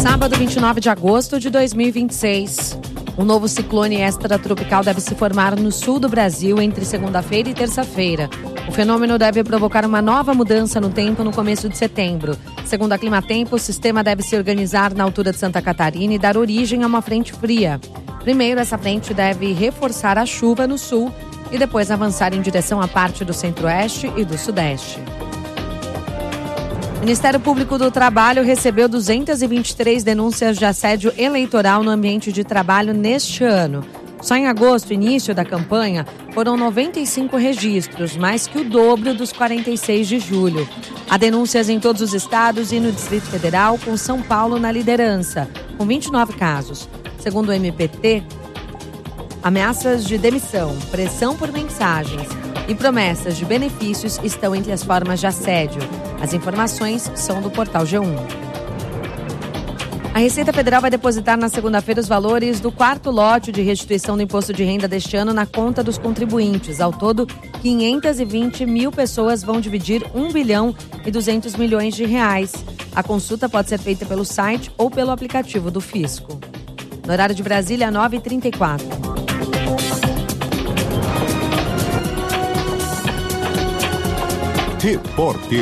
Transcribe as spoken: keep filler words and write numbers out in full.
Sábado, vinte e nove de agosto de dois mil e vinte e seis. Um novo ciclone extratropical deve se formar no sul do Brasil entre segunda-feira e terça-feira. O fenômeno deve provocar uma nova mudança no tempo no começo de setembro. Segundo a Climatempo, o sistema deve se organizar na altura de Santa Catarina e dar origem a uma frente fria. Primeiro, essa frente deve reforçar a chuva no sul e depois avançar em direção à parte do centro-oeste e do sudeste. O Ministério Público do Trabalho recebeu duzentas e vinte e três denúncias de assédio eleitoral no ambiente de trabalho neste ano. Só em agosto, início da campanha, foram noventa e cinco registros, mais que o dobro dos quarenta e seis de julho. Há denúncias em todos os estados e no Distrito Federal, com São Paulo na liderança, com vinte e nove casos. Segundo o M P T, ameaças de demissão, pressão por mensagens e promessas de benefícios estão entre as formas de assédio. As informações são do portal G um. A Receita Federal vai depositar na segunda-feira os valores do quarto lote de restituição do imposto de renda deste ano na conta dos contribuintes. Ao todo, quinhentas e vinte mil pessoas vão dividir um bilhão e duzentos milhões de reais. A consulta pode ser feita pelo site ou pelo aplicativo do Fisco. No horário de Brasília, nove e trinta e quatro. Repórter